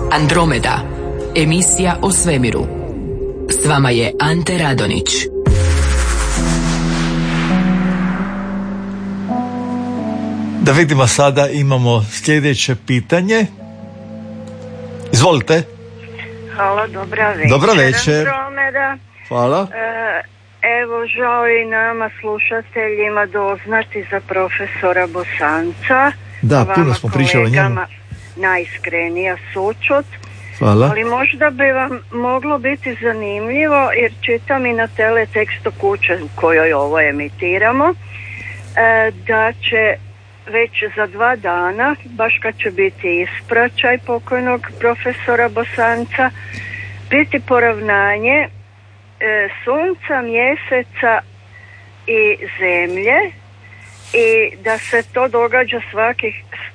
Andromeda, emisija o svemiru. S vama je Ante Radonić. Da vidimo sada, imamo sljedeće pitanje. Izvolite. Halo, dobra večer. Dobra večer. Andromeda. Hvala. Evo, žao i nama slušateljima doznati za profesora Bosanca. Da, puno smo pričali o njemu. Najiskrenija sućut. Hvala. Ali možda bi vam moglo biti zanimljivo, jer čitam i na teletekstu kuće u kojoj ovo emitiramo, da će već za 2 dana, baš kad će biti ispraćaj pokojnog profesora Bosanca, biti poravnanje sunca, mjeseca i zemlje, i da se to događa svakih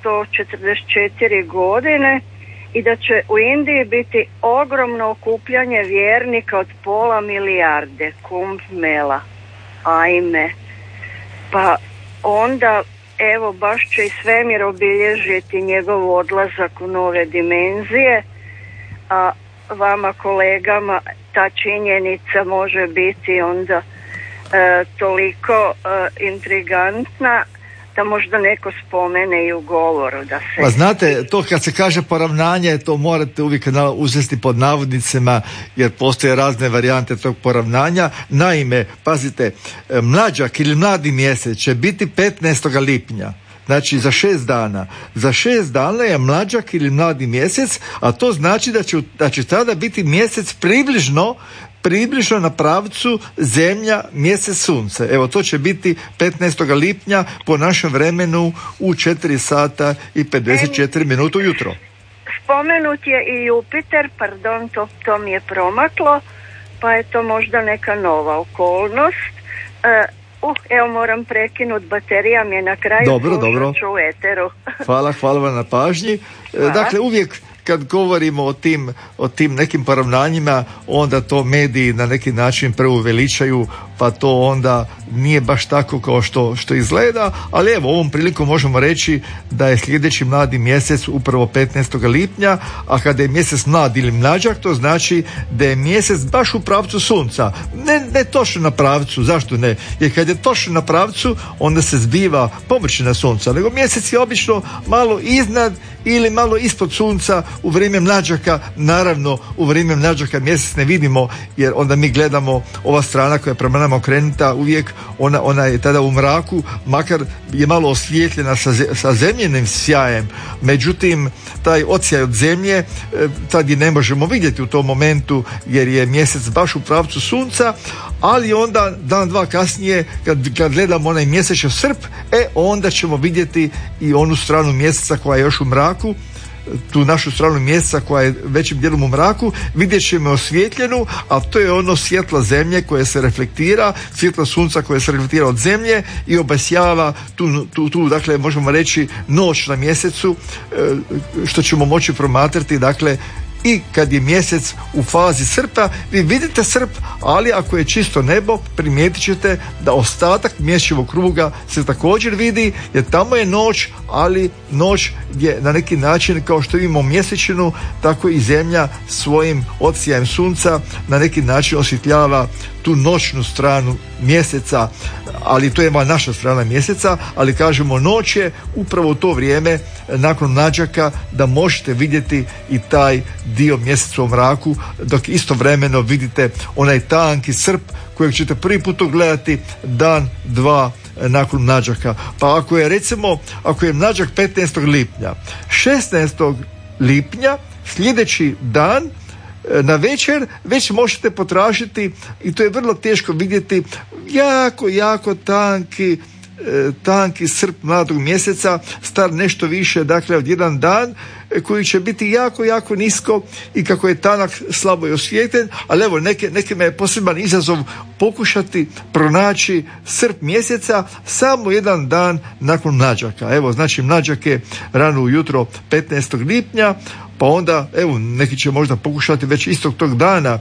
144 godine i da će u Indiji biti ogromno okupljanje vjernika od 500 milijarde Kumbh Mela. Ajme. Pa onda, evo, baš će i svemir obilježiti njegov odlazak u nove dimenzije, a vama kolegama ta činjenica može biti onda toliko intrigantna da možda neko spomene i u govoru da se... Pa znate, to kad se kaže poravnanje, to morate uvijek uzeti pod navodnicima, jer postoje razne varijante tog poravnanja. Naime, pazite, mlađak ili mladi mjesec će biti 15. lipnja. Znači za 6 dana. Za 6 dana je mlađak ili mladi mjesec, a to znači da će tada biti mjesec približno na pravcu zemlja, mjesec, sunce. Evo, to će biti 15. lipnja po našem vremenu u 4 sata i 54 minuta ujutro. Spomenut je i Jupiter, pardon, to mi je promaklo, pa je to možda neka nova okolnost. Evo, moram prekinuti, baterija mi je na kraju. Dobro. Ću u eteru. Hvala vam na pažnji. Dakle, uvijek kad govorimo o tim nekim poravnanjima, onda to mediji na neki način preuveličaju, pa to onda nije baš tako kao što izgleda, ali evo, ovom prilikom možemo reći da je sljedeći mladi mjesec upravo 15. lipnja, a kada je mjesec mlad ili mlađak, to znači da je mjesec baš u pravcu sunca. Ne točno na pravcu, zašto ne? Jer kad je točno na pravcu, onda se zbiva površina sunca, nego mjesec je obično malo iznad ili malo ispod sunca u vrijeme mlađaka. Naravno, u vrijeme mlađaka mjesec ne vidimo, jer onda mi gledamo ova strana koja je prema nama okrenuta, uvijek ona je tada u mraku, makar je malo osvjetljena sa zemljenim sjajem. Međutim, taj odsjaj od zemlje tad je ne možemo vidjeti u tom momentu, jer je mjesec baš u pravcu sunca, ali onda dan, 2 kasnije kad gledamo onaj mjesečni srp, onda ćemo vidjeti i onu stranu mjeseca koja je još u mraku, tu našu stranu mjeseca koja je većim dijelom u mraku, vidjet ćemo osvjetljenu, a to je ono svjetla zemlje koje se reflektira, svjetla sunca koje se reflektira od zemlje i obasjava tu dakle, možemo reći, noć na mjesecu, što ćemo moći promatrati, dakle, i kad je mjesec u fazi srpa. Vi vidite srp, ali ako je čisto nebo, primijetit ćete da ostatak mjesečevog kruga se također vidi, jer tamo je noć, ali noć je na neki način, kao što imamo mjesečinu, tako i zemlja svojim odsjajem sunca na neki način osvjetljava tu noćnu stranu mjeseca, ali to je naša strana mjeseca, ali kažemo noć je upravo u to vrijeme nakon mlađaka da možete vidjeti i taj dio mjeseca u mraku, dok istovremeno vidite onaj tanki srp kojeg ćete prvi put gledati dan, 2 nakon mlađaka. Pa ako je mlađak 15. lipnja, 16. lipnja sljedeći dan na večer već možete potražiti, i to je vrlo teško vidjeti, jako tanki srp mladog mjeseca, star nešto više, dakle, od 1 dan, koji će biti jako nisko, i kako je tanak, slabo je osvijetljen, ali evo, nekima je poseban izazov pokušati pronaći srp mjeseca samo 1 dan nakon mlađaka. Evo, znači, mlađak je rano ujutro 15. lipnja, pa onda, evo, neki će možda pokušati već istog tog dana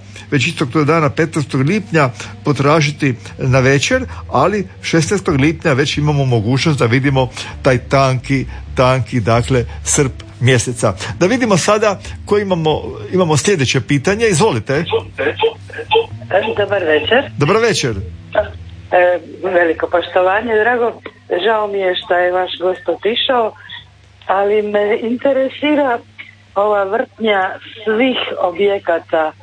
15. lipnja potražiti na večer, ali 16. lipnja već imamo mogućnost da vidimo taj tanki, dakle, srp mjeseca. Da vidimo sada koji imamo sljedeće pitanje. Izvolite. Dobar večer. Dobar večer. Veliko poštovanje, drago. Žao mi je što je vaš gost otišao, ali me interesira ova vrtnja svih objekata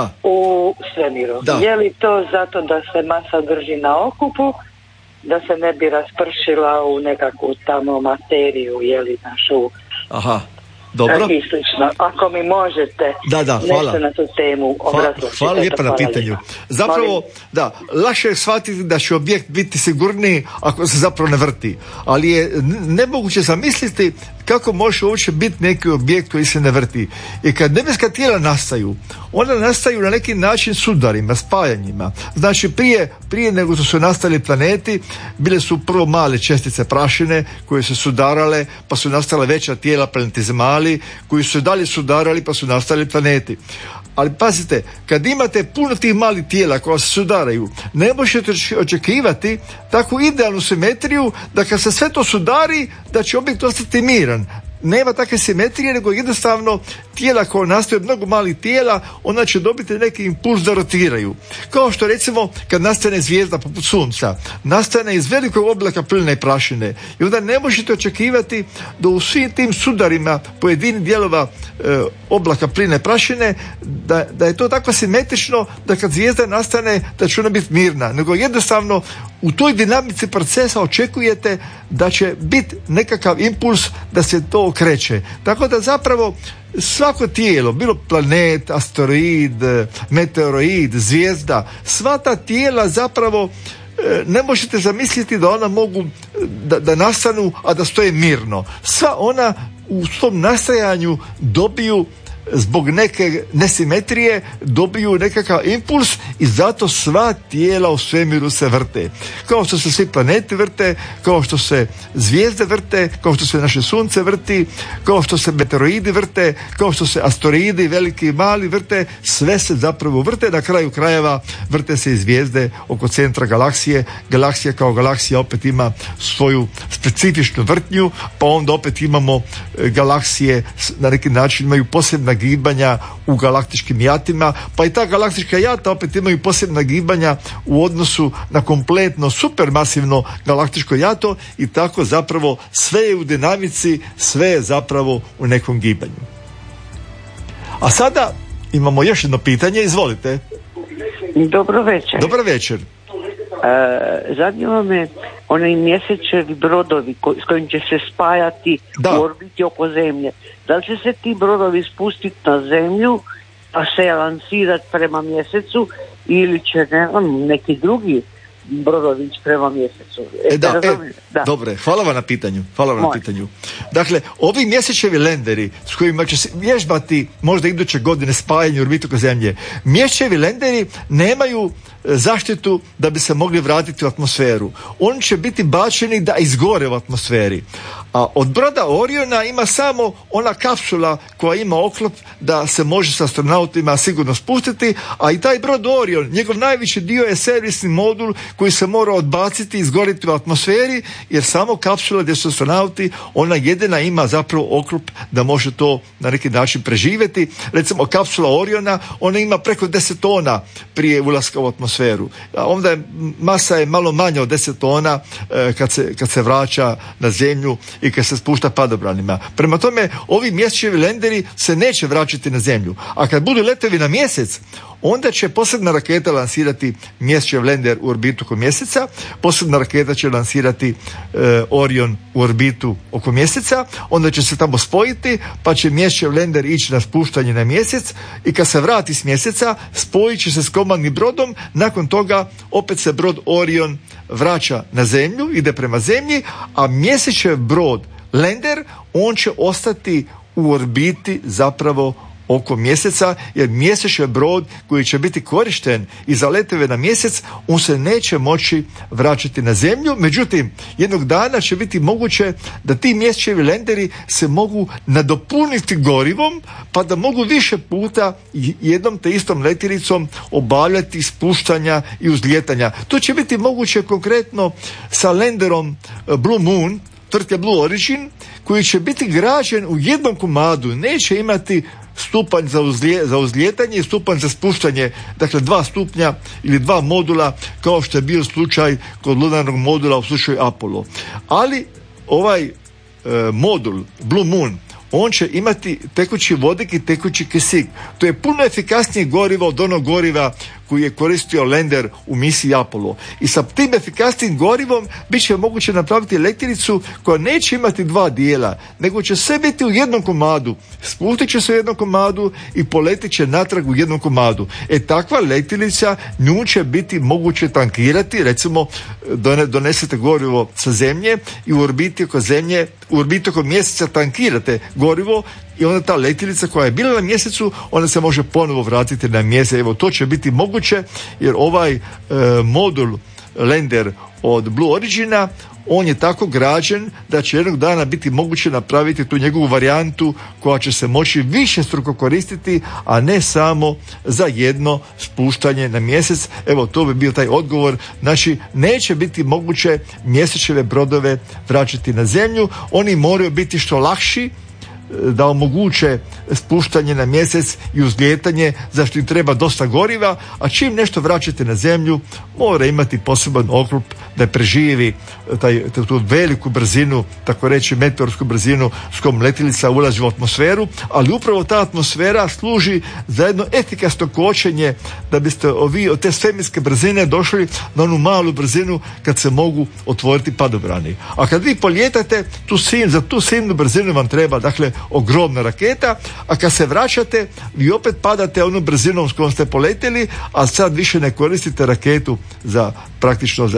u svemiru. Da. Je li to zato da se masa drži na okupu, da se ne bi raspršila u nekakvu tamo materiju, je li našu... Aha. Dobro. I slično. Ako mi možete nešto na tu temu obrazložiti. Hvala lijepa na pitanju. Zapravo, lakše je shvatiti da će objekt biti sigurniji ako se zapravo ne vrti. Ali je nemoguće zamisliti kako može uopće biti neki objekt koji se ne vrti. I kad nebeska tijela nastaju, ona nastaju na neki način sudarima, spajanjima. Znači prije nego što su nastali planeti, bile su prvo male čestice prašine koje su sudarale, pa su nastala veća tijela, planetizmali, koji su dalje sudarali, pa su nastali planeti. Ali pazite, kad imate puno tih malih tijela koja se sudaraju, ne možete očekivati takvu idealnu simetriju da kad se sve to sudari, da će objekt ostati miran. Nema takve simetrije, nego jednostavno tijela koja nastaju od mnogo malih tijela, ona će dobiti neki impuls da rotiraju. Kao što recimo kad nastane zvijezda poput sunca, nastane iz velikog oblaka pline i prašine. I onda ne možete očekivati da u svim tim sudarima pojedinih dijelova oblaka pline i prašine, da je to tako simetrično da kad zvijezda nastane da će ona biti mirna. Nego jednostavno u toj dinamici procesa očekujete da će biti nekakav impuls da se to okreće. Tako da zapravo svako tijelo, bilo planet, asteroid, meteoroid, zvijezda, sva ta tijela zapravo ne možete zamisliti da ona mogu da nastanu, a da stoje mirno. Sva ona u svom nastajanju dobiju zbog neke nesimetrije, dobiju nekakav impuls i zato sva tijela u svemiru se vrte. Kao što se svi planeti vrte, kao što se zvijezde vrte, kao što se naše sunce vrti, kao što se meteoroidi vrte, kao što se asteroidi veliki i mali vrte, sve se zapravo vrte. Na kraju krajeva vrte se i zvijezde oko centra galaksije. Galaksija kao galaksija opet ima svoju specifičnu vrtnju, pa onda opet imamo galaksije na neki način imaju posebna gibanja u galaktičkim jatima, pa i ta galaktička jata opet imaju posebna gibanja u odnosu na kompletno supermasivno galaktičko jato i tako zapravo sve je u dinamici, sve je zapravo u nekom gibanju. A sada imamo još jedno pitanje, izvolite. Dobro večer. Dobar večer. Zanima me onaj mjesečevi brodovi s kojim će se spajati u orbiti oko Zemlje. Da li će se ti brodovi spustiti na Zemlju pa se lansirati prema mjesecu ili će neki drugi brodovi prema mjesecu? Dobre, hvala vam na pitanju. Dakle, ovi mjesečevi lenderi s kojima će se vježbati možda iduće godine spajanje u orbitu oko Zemlje, mjesečevi lenderi nemaju zaštitu da bi se mogli vratiti u atmosferu. Oni će biti bačeni da izgore u atmosferi. A od broda Oriona ima samo ona kapsula koja ima oklop da se može s astronautima sigurno spustiti, a i taj brod Orion, njegov najveći dio je servisni modul koji se mora odbaciti i izgoriti u atmosferi, jer samo kapsula gdje su astronauti, ona jedina ima zapravo oklop da može to na neki način preživjeti. Recimo kapsula Oriona, ona ima preko 10 tona prije ulaska u atmosferu. A onda masa je malo manja od 10 tona kad se vraća na Zemlju i kad se spušta padobranima. Prema tome, ovi mjesečevi lenderi se neće vraćati na Zemlju. A kad budu letovi na mjesec, onda će posebna raketa lansirati mjesečev lender u orbitu oko mjeseca, posebna raketa će lansirati Orion u orbitu oko mjeseca, onda će se tamo spojiti, pa će mjesečev lender ići na spuštanje na mjesec i kad se vrati s mjeseca, spojit će se s komandnim brodom, nakon toga opet se brod Orion vraća na Zemlju, ide prema Zemlji, a mjesečev brod lender, on će ostati u orbiti zapravo oko mjeseca, jer mjesečev brod koji će biti korišten i za letove na mjesec, on se neće moći vraćati na Zemlju. Međutim, jednog dana će biti moguće da ti mjesečevi lenderi se mogu nadopuniti gorivom, pa da mogu više puta jednom te istom letjelicom obavljati spuštanja i uzlijetanja. To će biti moguće konkretno sa lenderom Blue Moon, tvrtke Blue Origin, koji će biti građen u jednom komadu, neće imati stupanj za uzlijetanje i stupanj za spuštanje, dakle 2 stupnja ili 2 modula, kao što je bio slučaj kod lunarnog modula u slučaju Apollo. Ali ovaj modul Blue Moon, on će imati tekući vodik i tekući kisik. To je puno efikasnije gorivo od onog goriva koji je koristio Lander u misiji Apollo. I sa tim efikasnim gorivom bit će moguće napraviti letjelicu koja neće imati 2 dijela, nego će sve biti u jednom komadu. Spustit će se u jednom komadu i poletit će natrag u jednom komadu. Takva letjelica, nju će biti moguće tankirati, recimo donesete gorivo sa Zemlje i u orbiti oko Zemlje, u orbiti oko Mjeseca tankirate gorivo i onda ta letjelica koja je bila na Mjesecu, ona se može ponovo vratiti na Mjesec. Evo, to će biti moguće jer ovaj modul Lander od Blue Origina, on je tako građen da će jednog dana biti moguće napraviti tu njegovu varijantu koja će se moći višestruko koristiti, a ne samo za jedno spuštanje na Mjesec. Evo, to bi bio taj odgovor. Znači, neće biti moguće mjesečeve brodove vraćati na Zemlju, oni moraju biti što lakši da omoguće spuštanje na Mjesec i uzlijetanje, zašto im treba dosta goriva, a čim nešto vraćate na Zemlju, mora imati poseban oklop da preživi tu veliku brzinu, tako reći meteorsku brzinu s kojom letjelica ulazi u atmosferu, ali upravo ta atmosfera služi za jedno efikasno kočenje da biste vi od te svemirske brzine došli na onu malu brzinu kad se mogu otvoriti padobrani. A kad vi poljetate, za tu silnu brzinu vam treba, dakle, ogromna raketa, a kad se vraćate, vi opet padate onom brzinom s kojom ste poletjeli, a sad više ne koristite raketu za praktično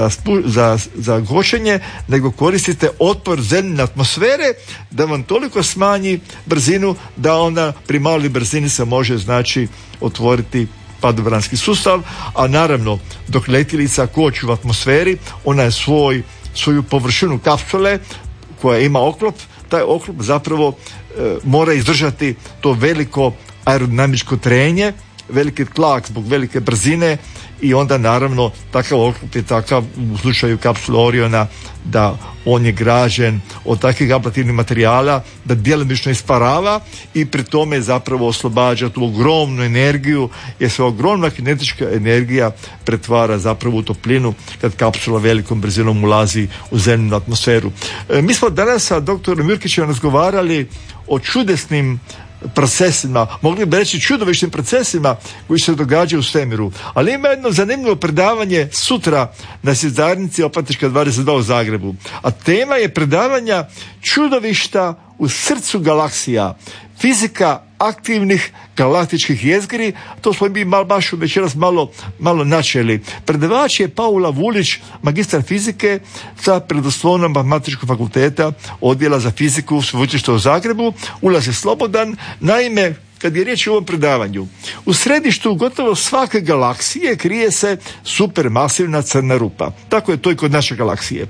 za kočenje, nego koristite otpor zemljine atmosfere da vam toliko smanji brzinu da onda pri maloj brzini se može, znači, otvoriti padobranski sustav, a naravno dok letjelica koči u atmosferi, ona je svoju površinu kapsule koja ima oklop, taj oklop zapravo mora izdržati to veliko aerodinamičko trenje, veliki tlak zbog velike brzine i onda naravno takav oklop je takav u slučaju kapsule Oriona da on je građen od takvih ablativnih materijala da djelomično isparava i pri tome zapravo oslobađa tu ogromnu energiju, jer se ogromna kinetička energija pretvara zapravo u toplinu kad kapsula velikom brzinom ulazi u zemljinu atmosferu. Mi smo danas sa doktorom Jurkićem razgovarali o čudesnim procesima, mogli bi reći čudovišnim procesima koji se događaju u svemiru. Ali ima jedno zanimljivo predavanje sutra na Svizarnici Opatička 22 u Zagrebu. A tema je predavanja čudovišta u srcu galaksija. Fizika aktivnih galaktičkih jezgri, to smo mi baš večeras malo načeli. Predavač je Paula Vulić, magistar fizike sa predoslovnom Matematičkog fakulteta odjela za fiziku Sveučilišta u Zagrebu. Ulaz je slobodan. Naime, kad je riječ o ovom predavanju, u središtu gotovo svake galaksije krije se supermasivna crna rupa. Tako je to i kod naše galaksije.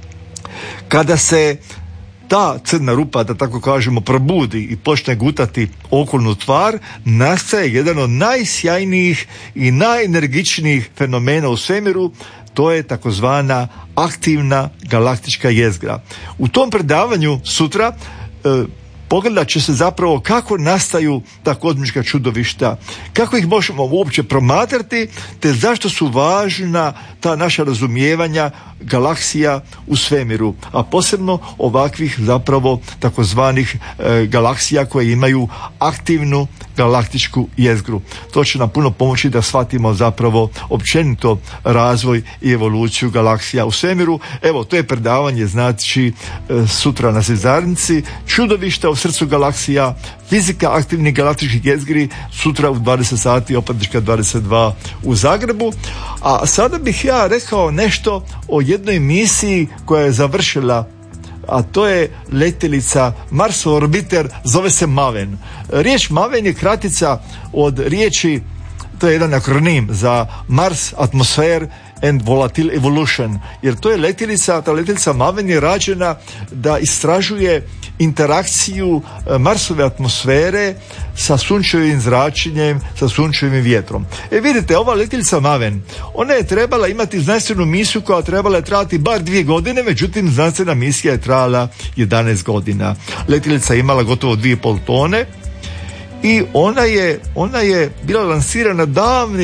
Kada se ta crna rupa, da tako kažemo, probudi i počne gutati okolnu tvar, nastaje jedan od najsjajnijih i najenergičnijih fenomena u svemiru, to je takozvana aktivna galaktička jezgra. U tom predavanju sutra pogledat će se zapravo kako nastaju ta kozmička čudovišta, kako ih možemo uopće promatrati, te zašto su važna ta naša razumijevanja galaksija u svemiru, a posebno ovakvih zapravo takozvanih galaksija koje imaju aktivnu galaktičku jezgru. To će nam puno pomoći da shvatimo zapravo općenito razvoj i evoluciju galaksija u svemiru. Evo, to je predavanje, znači, sutra na Svizarnici, čudovišta u srcu galaksija, fizika aktivnih galaktičkih jezgri, sutra u 20 sati, Opatička 22 u Zagrebu. A sada bih ja rekao nešto o jednoj misiji koja je završila, a to je letjelica Mars Orbiter, zove se MAVEN. Riječ MAVEN je kratica od riječi, to je jedan akronim za Mars Atmosphere and Volatile Evolution, jer to je ta letjelica Maven je rađena da istražuje interakciju Marsove atmosfere sa sunčevim zračenjem, sa sunčevim vjetrom. Vidite, ova letjelica Maven, ona je trebala imati znanstvenu misiju koja trebala je trajati bar 2 godine, međutim znanstvena misija je trajala 11 godina. Letjelica je imala gotovo 2,5 tone i ona je bila lansirana davne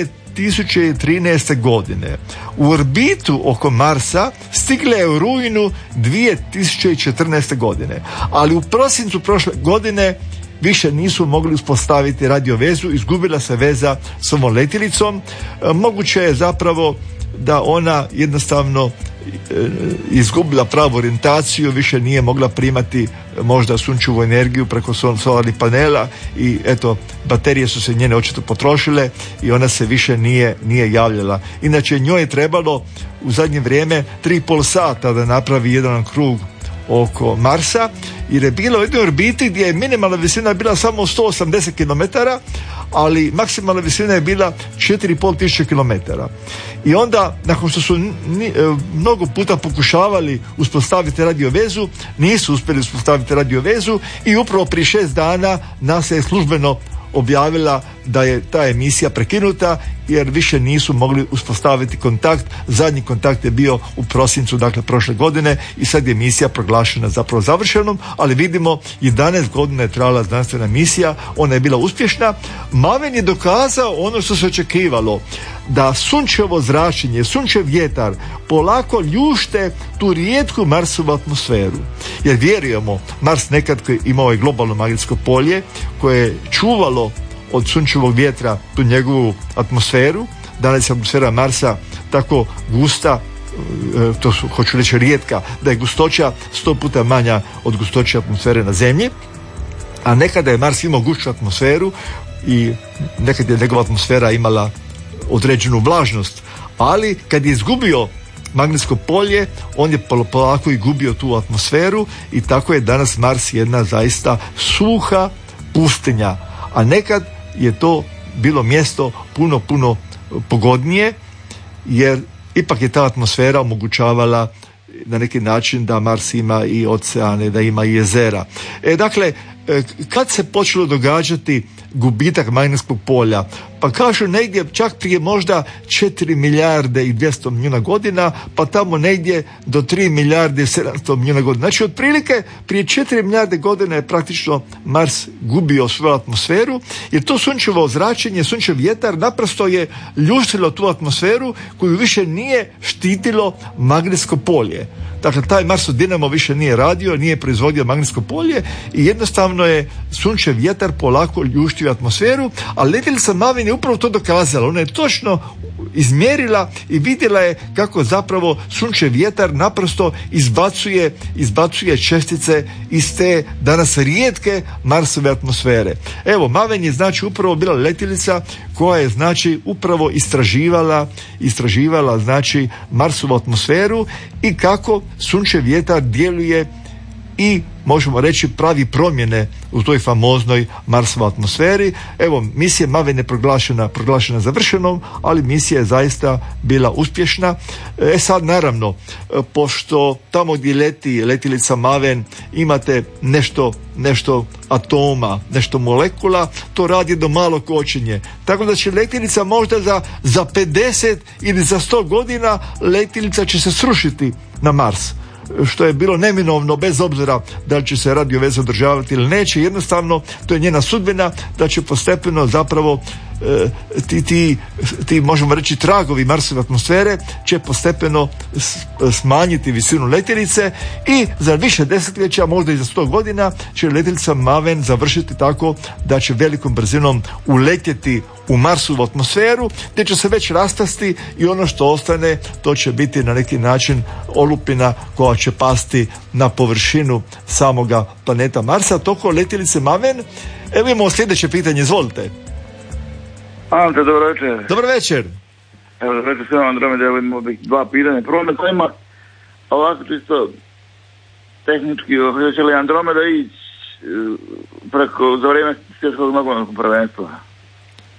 2013. godine. U orbitu oko Marsa stigla je u rujnu 2014. godine, ali u prosincu prošle godine više nisu mogli uspostaviti radio vezu, izgubila se veza s ovom letjelicom. Moguće je zapravo da ona jednostavno izgubila pravu orijentaciju, više nije mogla primati možda sunčevu energiju preko solarnih panela i eto, baterije su se njene očito potrošile i ona se više nije javljala. Inače, njoj je trebalo u zadnje vrijeme 3,5 sata da napravi jedan krug oko Marsa, jer je bila u jednoj orbiti gdje je minimalna visina bila samo 180 km, ali maksimalna visina je bila 4.500 km. I onda, nakon što su mnogo puta pokušavali uspostaviti radio vezu, nisu uspjeli uspostaviti radio vezu i upravo prije 6 dana NASA je službeno objavila da je ta emisija prekinuta jer više nisu mogli uspostaviti kontakt. Zadnji kontakt je bio u prosincu, dakle prošle godine, i sad je emisija proglašena zapravo završenom, ali vidimo 11 godina je trajala znanstvena misija, ona je bila uspješna. Maven je dokazao ono što se očekivalo, da sunčevo zračenje, sunčev vjetar polako ljušte tu rijetku Marsovu atmosferu. Jer vjerujemo, Mars nekad imao je globalno magnetsko polje koje je čuvalo od sunčevog vjetra tu njegovu atmosferu. Danas je atmosfera Marsa tako gusta, to su, hoću reći, rijetka, da je gustoća 100 puta manja od gustoće atmosfere na Zemlji, a nekada je Mars imao gušću atmosferu i nekad je njegova atmosfera imala određenu vlažnost, ali kad je izgubio magnetsko polje, on je polako i gubio tu atmosferu i tako je danas Mars jedna zaista suha pustinja, a nekad je to bilo mjesto puno pogodnije, jer ipak je ta atmosfera omogućavala na neki način da Mars ima i oceane, da ima i jezera. Dakle, kad se počelo događati gubitak magnetskog polja? Pa kažu negdje čak prije možda 4 milijarde i 200 milijuna godina, pa tamo negdje do 3 milijarde i 700 milijuna godina. Znači, otprilike prije 4 milijarde godina je praktično Mars gubio svoju atmosferu, jer to sunčevo zračenje, sunčev vjetar naprosto je ljuštilo tu atmosferu koju više nije štitilo magnetsko polje. Dakle, taj Marsov dinamo više nije radio, nije proizvodio magnetsko polje i jednostavno je sunčev vjetar polako ljuštio atmosferu, a letjelica Maven je upravo to dokazala. Ona je točno izmjerila i vidjela je kako zapravo sunčev vjetar naprosto izbacuje čestice iz te danas rijetke Marsove atmosfere. Evo, Maven je znači upravo bila letjelica koja je znači upravo istraživala znači Marsovu atmosferu i kako sunčev vjetar djeluje i možemo reći pravi promjene u toj famoznoj Marsovoj atmosferi. Evo, misija Maven je proglašena završenom, ali misija je zaista bila uspješna. Sad naravno, pošto tamo gdje leti letjelica Maven imate nešto atoma, nešto molekula, to radi do malo kočenje. Tako da će letjelica možda za 50 ili za 100 godina letjelica će se srušiti na Mars, što je bilo neminovno bez obzira da li će se radio veza održavati ili neće. Jednostavno, to je njena sudbina da će postepeno zapravo ti možemo reći tragovi Marsove atmosfere će postepeno smanjiti visinu letjelice i za više desetljeća, možda i za 100 godina će letjelica Maven završiti tako da će velikom brzinom uletjeti u Marsovu atmosferu, gdje će se već rastasti i ono što ostane, to će biti na neki način olupina koja će pasti na površinu samoga planeta Marsa. Toliko letjelice Maven. Evo imamo sljedeće pitanje, izvolite. Ante, dobro večer. Dobar večer. Evo, dobro večer svema Andromeda, evo imamo dva pitanja. Prvo me zanima, ovako čisto tehnički, hoće li Andromeda ići za vrijeme svjetskog nogometnog prvenstva?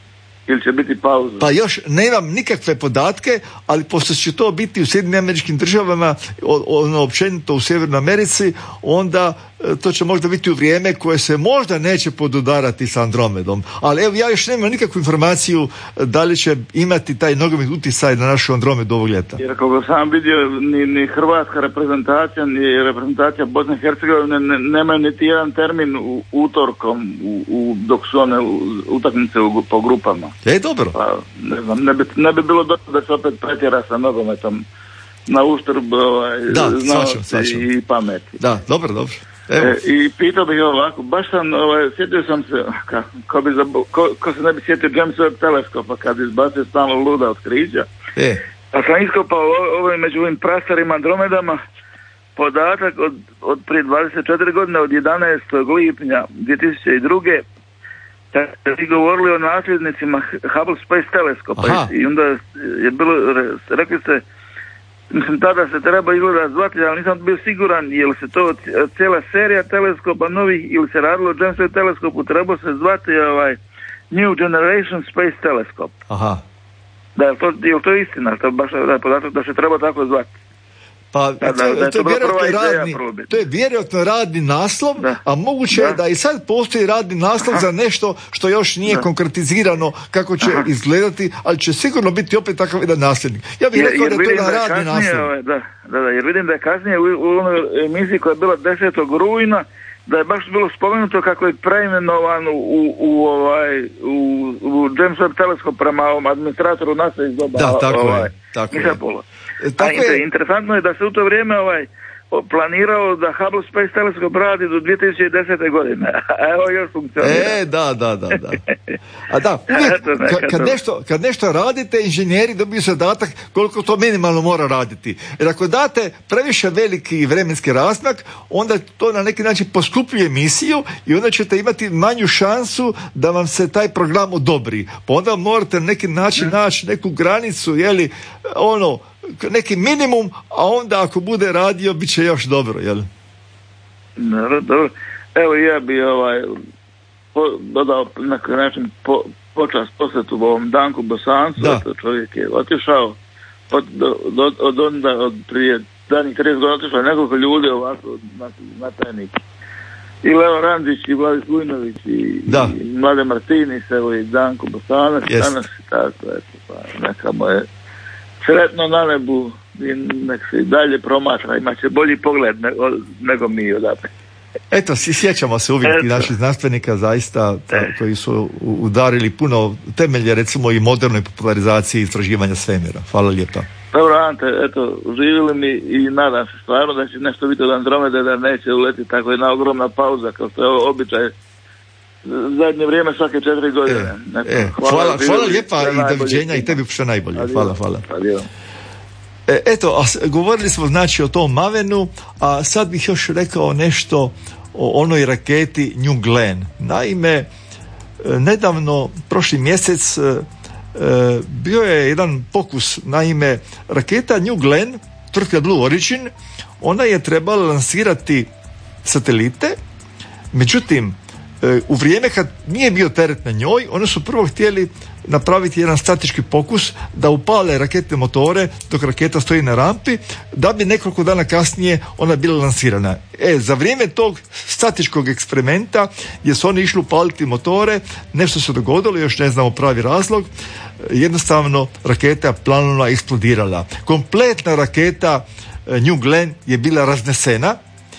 ili će biti pauza? Pa još nemam nikakve podatke, ali pošto će to biti u SAD-u, općenito u Sjevernoj Americi, onda to će možda biti u vrijeme koje se možda neće podudarati sa Andromedom. Ali evo, ja još nemam nikakvu informaciju da li će imati taj nogometni utjecaj na našu Andromedu ovog ljeta. Jer kako sam vidio, ni hrvatska reprezentacija, ni reprezentacija Bosne i Hercegovine nemaju niti jedan termin utorkom dok su one utakmice po grupama. Dobro. Pa, ne znam, ne bi bilo dobro da se opet pretjera sa nogometom na uštrb znanosti i pameti. Da, dobro. I pitao bih ovako, baš sam, sjetio sam se, ko se ne bi sjetio James Webb teleskopa kad izbacio stalno luda otkrića. Pa sam iskopao među ovim prastarima Andromedama podatak od prije 24 godine, od 11. lipnja 2002. kad ste govorili o nasljednicima Hubble Space teleskopa. I onda je bilo, rekli ste, mislim, tada se treba izgleda zvati, ali nisam bio siguran je li se to cijela serija teleskopa novih ili se radilo o James Webb teleskopu, treba se zvati New Generation Space Telescope. Da, je li to istina? To je baš podatak da se treba tako zvati. Pa to je vjerojatno radni naslov, a moguće je da i sad postoji radni naslov za nešto što još nije konkretizirano kako će izgledati, ali će sigurno biti opet takav jedan nasljednik. Ja bih rekao da je to radni naslov. Jer vidim da je kasnije u onoj emisiji koja je bila 10. rujna da je baš bilo spomenuto kako je preimenovan u James Webb teleskop prema ovom administratoru NASA iz doba. Da, tako je. Interesantno je da se u to vrijeme planirao da Hubble Space Telescope radi do 2010. godine. Evo još funkcionira. Da. A da, kad nešto radite, inženjeri dobiju zadatak koliko to minimalno mora raditi. Jer ako date previše veliki vremenski razmak, onda to na neki način poskupljuje emisiju i onda ćete imati manju šansu da vam se taj program odobri. Pa onda morate na neki način naći neku granicu, neki minimum, a onda ako bude radio bit će još dobro, jel? Dobro. Evo ja bi dodao na neki način počast posjetu ovom Danku Bosancu. Čovjek je otišao od prije danih 30 godina otišao nekoliko ljudi ovako na tajnik. I Leo Randić i Vladis Vujnović i Mlade Martinis, evo i Danko Bosanac. Danas je tako, neka moje sretno na nebu i nek se dalje promatra, imaće bolji pogled nego mi odapre. Eto, sjećamo se uvijek naših znanstvenika zaista koji su udarili puno temelje, recimo i modernoj popularizaciji istraživanja svemira. Hvala lijepa. Dobro, Ante, živjeli mi i nadam se stvarno da će nešto biti od Andromede, da neće uletiti tako jedna ogromna pauza kao što je običaj zadnje vrijeme svake 4 godine. Hvala lijepa i doviđenja i tebi što najbolje. Hvala. Eto, govorili smo znači o tom Mavenu, a sad bih još rekao nešto o onoj raketi New Glenn. Naime, nedavno, prošli mjesec, bio je jedan pokus. Naime, raketa New Glenn, tvrtka Blue Origin, ona je trebala lansirati satelite, međutim, u vrijeme kad nije bio teret na njoj, oni su prvo htjeli napraviti jedan statički pokus da upale raketne motore dok raketa stoji na rampi, da bi nekoliko dana kasnije ona bila lansirana. Za vrijeme tog statičkog eksperimenta gdje su oni išli upaliti motore, nešto se dogodilo, još ne znamo pravi razlog, jednostavno raketa je planula eksplodirala. Kompletna raketa New Glenn je bila raznesena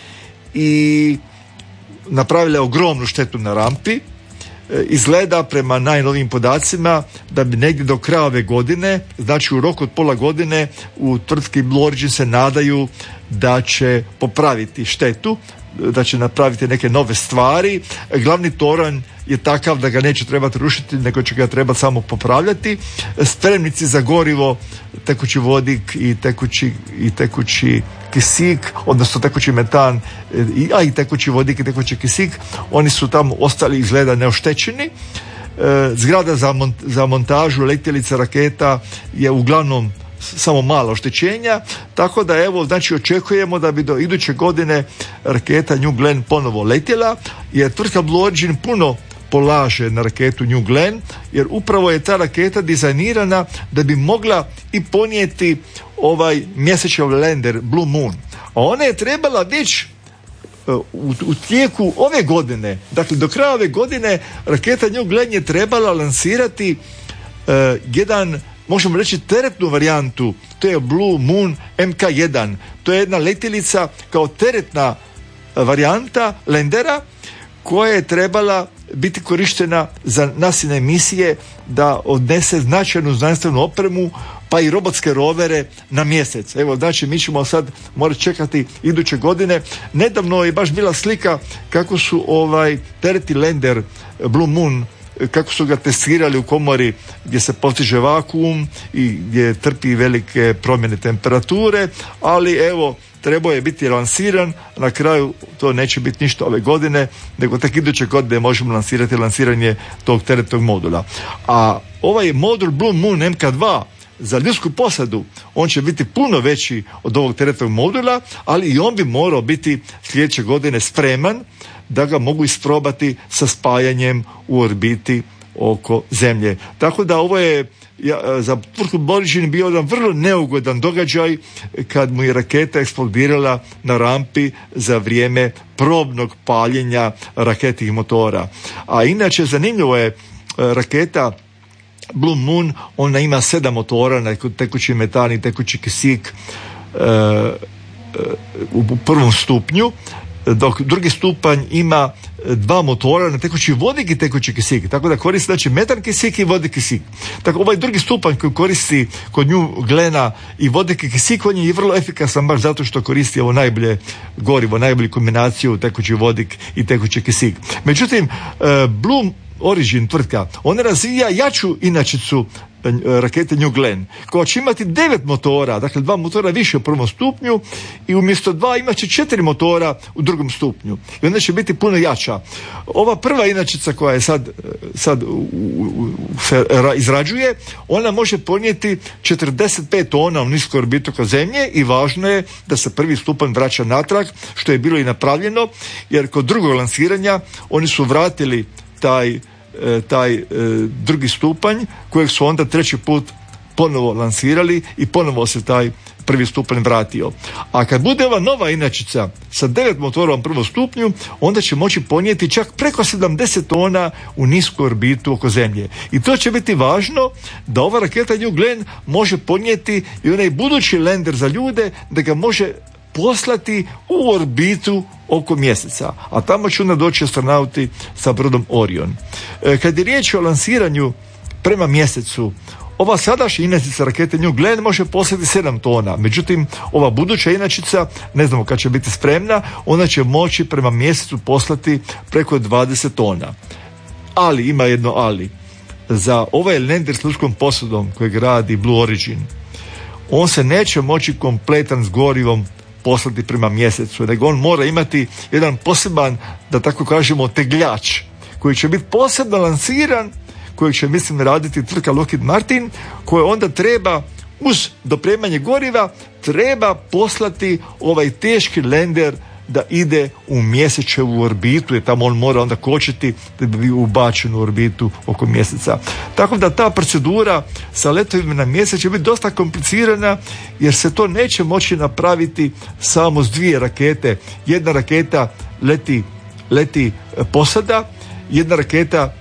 i napravila je ogromnu štetu na rampi. Izgleda prema najnovijim podacima da bi negdje do kraja ove godine, znači u roku od pola godine, u tvrtki Blue Origin se nadaju da će popraviti štetu, da će napraviti neke nove stvari. Glavni toranj je takav da ga neće trebati rušiti, nego će ga trebati samo popravljati. Spremnici za gorivo, tekući vodik i tekući kisik, odnosno tekući metan, a i tekući vodik i tekući kisik, oni su tamo ostali izgleda neoštećeni. Zgrada za montažu letjelica raketa je uglavnom samo malo oštećenja, tako da evo, znači očekujemo da bi do iduće godine raketa New Glenn ponovo letjela, jer tvrtka Blue Origin puno polaže na raketu New Glenn, jer upravo je ta raketa dizajnirana da bi mogla i ponijeti ovaj mjesečev lander Blue Moon. A ona je trebala već u tijeku ove godine, dakle do kraja ove godine, raketa New Glenn je trebala lansirati jedan, možemo reći, teretnu varijantu, to je Blue Moon MK1. To je jedna letjelica kao teretna varijanta landera koja je trebala biti korištena za nasilne misije da odnese značajnu znanstvenu opremu pa i robotske rovere na mjesec. Evo, znači mi ćemo sad morati čekati iduće godine. Nedavno je baš bila slika kako su teretni lander Blue Moon, kako su ga testirali u komori gdje se postiže vakuum i gdje trpi velike promjene temperature, ali evo, trebao je biti lansiran, na kraju to neće biti ništa ove godine, nego tek iduće godine možemo lansirati lansiranje tog teretnog modula. A ovaj modul Blue Moon MK2 za ljudsku posadu, on će biti puno veći od ovog teretnog modula, ali i on bi morao biti sljedeće godine spreman da ga mogu isprobati sa spajanjem u orbiti oko Zemlje. Tako da ovo je za tvrtku Blue Origin bio jedan vrlo neugodan događaj kad mu je raketa eksplodirala na rampi za vrijeme probnog paljenja raketnih motora. A inače zanimljivo je, raketa Blue Moon, ona ima 7 motora na tekući metan i tekući kisik u prvom stupnju, dok drugi stupanj ima 2 motora na tekući vodik i tekući kisik, tako da koristi znači metan kisik i vodik kisik. Tako ovaj drugi stupanj koji koristi kod New Glenna i vodik i kisik, on je vrlo efikasan baš zato što koristi ovo najbolje gorivo, najbolju kombinaciju tekući vodik i tekući kisik. Međutim, Blue Origin tvrtka, ona razvija jaču inačicu rakete New Glenn, koja će imati 9 motora, dakle 2 motora više u prvom stupnju i umjesto 2 imat će 4 motora u drugom stupnju. I onda će biti puno jača. Ova prva inačica koja je sad se izrađuje, ona može ponijeti 45 tona u nisku orbitu oko Zemlje i važno je da se prvi stupanj vraća natrag, što je bilo i napravljeno, jer kod drugog lansiranja oni su vratili taj drugi stupanj kojeg su onda treći put ponovo lansirali i ponovo se taj prvi stupanj vratio. A kad bude ova nova inačica sa 9 motora u prvom stupnju, onda će moći ponijeti čak preko 70 tona u nisku orbitu oko Zemlje. I to će biti važno da ova raketa New Glenn može ponijeti i onaj budući lander za ljude, da ga može poslati u orbitu oko mjeseca, a tamo će onda doći astronauti sa brodom Orion. Kad je riječ o lansiranju prema mjesecu, ova sadašnja inačica rakete New Glenn može poslati 7 tona, međutim ova buduća inačica, ne znamo kad će biti spremna, ona će moći prema mjesecu poslati preko 20 tona. Ali, ima jedno ali, za ovaj lander s ljudskom posadom kojeg radi Blue Origin, on se neće moći kompletan s gorivom poslati prema mjesecu, nego on mora imati jedan poseban, da tako kažemo, tegljač koji će biti posebno lansiran, koji će, mislim, raditi tvrtka Lockheed Martin, koja onda treba uz dopremanje goriva treba poslati ovaj teški lander da ide u mjesečevu orbitu, jer tamo on mora onda kočiti da bi bio ubačen u orbitu oko mjeseca. Tako da ta procedura sa letovima na mjesec će biti dosta komplicirana, jer se to neće moći napraviti samo s 2 rakete. Jedna raketa leti posada, jedna raketa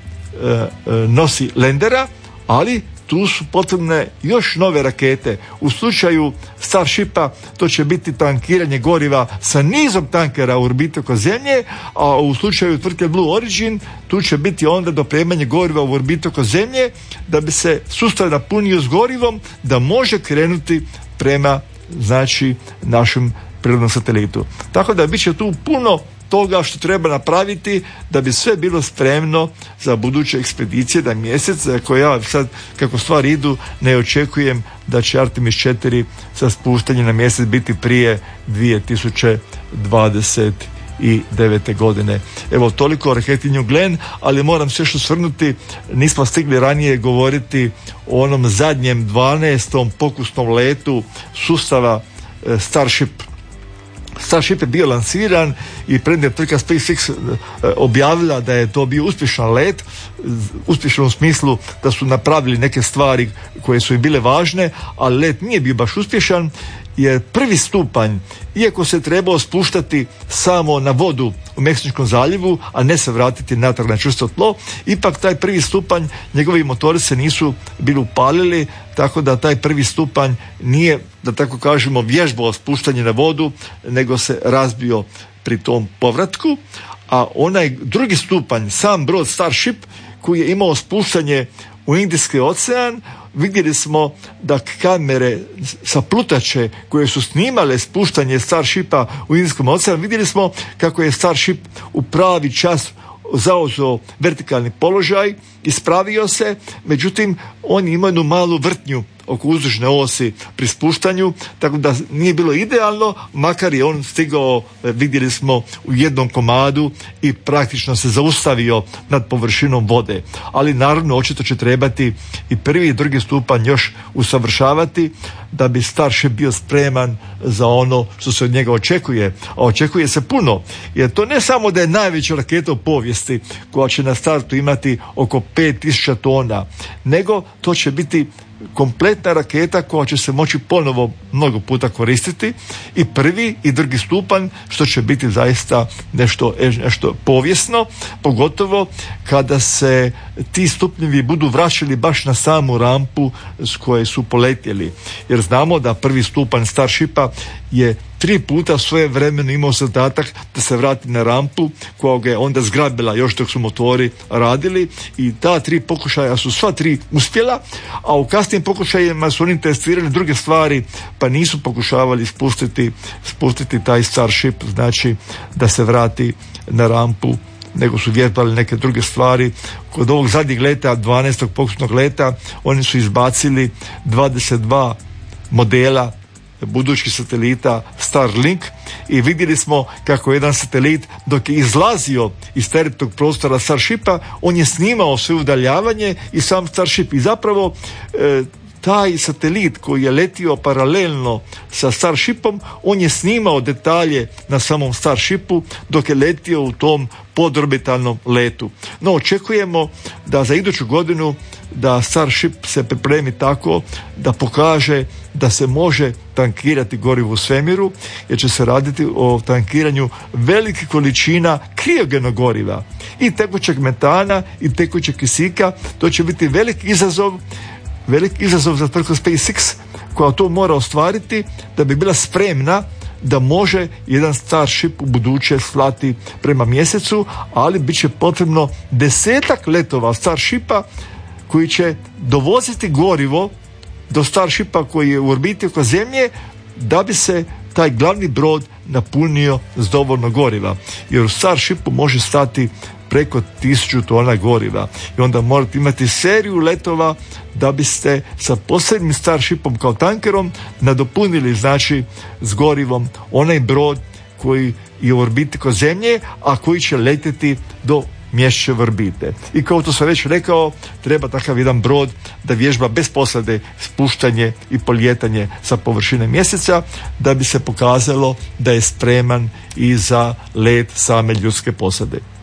nosi landera, ali tu su potrebne još nove rakete. U slučaju Starshipa to će biti tankiranje goriva sa nizom tankera u orbitu oko Zemlje, a u slučaju tvrtke Blue Origin tu će biti onda dopremanje goriva u orbitu oko Zemlje da bi se sustav napunio s gorivom da može krenuti prema, znači, našem prirodnom satelitu. Tako da bit će tu puno toga što treba napraviti da bi sve bilo spremno za buduće ekspedicije na mjesec, za koje ja sad, kako stvari idu, ne očekujem da će Artemis 4 sa spuštanjem na mjesec biti prije 2029. godine. Evo, toliko o raketi New Glenn, ali moram se još osvrnuti, nismo stigli ranije govoriti o onom zadnjem 12. pokusnom letu sustava Starship. Starship je bio lansiran i prednja tvrtka SpaceX objavila da je to bio uspješan let, uspješan u smislu da su napravili neke stvari koje su im bile važne, ali let nije bio baš uspješan jer prvi stupanj, iako se trebao spuštati samo na vodu u Meksičkom zaljevu, a ne se vratiti natrag na čvrsto tlo, ipak taj prvi stupanj, njegovi motori se nisu bili upalili, tako da taj prvi stupanj nije, da tako kažemo, vježbao spuštanje na vodu, nego se razbio pri tom povratku. A onaj drugi stupanj, sam brod Starship, koji je imao spuštanje u Indijski ocean, vidjeli smo da kamere sa plutače koje su snimale spuštanje Starshipa u Indijskom oceanu, vidjeli smo kako je Starship u pravi čas zauzeo vertikalni položaj, ispravio se, međutim on ima jednu malu vrtnju oko uzdužne osi pri spuštanju, tako da nije bilo idealno, makar je on stigao, vidjeli smo, u jednom komadu i praktično se zaustavio nad površinom vode. Ali naravno očito će trebati i prvi i drugi stupanj još usavršavati da bi Starship bio spreman za ono što se od njega očekuje. A očekuje se puno, jer to ne samo da je najveća raketa u povijesti koja će na startu imati oko 5000 tona, nego to će biti kompletna raketa koja će se moći ponovo mnogo puta koristiti, i prvi i drugi stupanj, što će biti zaista nešto povijesno, pogotovo kada se ti stupnjevi budu vraćali baš na samu rampu s koje su poletjeli. Jer znamo da prvi stupanj Starshipa je 3 puta svoje vremeno imao zadatak da se vrati na rampu koja ga je onda zgrabila još dok su motori radili, i ta 3 pokušaja su sva 3 uspjela, a u kasnijim pokušajima su oni testirali druge stvari pa nisu pokušavali spustiti taj Starship, znači da se vrati na rampu, nego su vježbali neke druge stvari. Kod ovog zadnjeg leta, 12. pokusnog leta, oni su izbacili 22 modela budućih satelita Starlink i vidjeli smo kako jedan satelit dok je izlazio iz teretnog prostora Starshipa, on je snimao sve udaljavanje i sam Starship, i zapravo taj satelit koji je letio paralelno sa Starshipom, on je snimao detalje na samom Starshipu dok je letio u tom podorbitalnom letu. No, očekujemo da za iduću godinu da Starship se pripremi tako da pokaže da se može tankirati gorivo u svemiru, jer će se raditi o tankiranju velikih količina kriogenog goriva i tekućeg metana i tekućeg kisika. To će biti veliki izazov za tvrtku SpaceX koja to mora ostvariti da bi bila spremna da može jedan Starship u buduće slati prema mjesecu, ali bit će potrebno 10-ak letova Starshipa koji će dovoziti gorivo do Starshipa koji je u orbiti oko Zemlje da bi se taj glavni brod napunio s dovoljno goriva. Jer u Starshipu može stati preko 1000 tona goriva i onda morate imati seriju letova da biste sa posebnim Starshipom kao tankerom nadopunili, znači, s gorivom onaj brod koji je u orbiti oko Zemlje, a koji će letjeti do Mjesečeve orbite. I kao to sam već rekao, treba takav jedan brod da vježba bez posade spuštanje i polijetanje sa površine Mjeseca da bi se pokazalo da je spreman i za let same ljudske posade.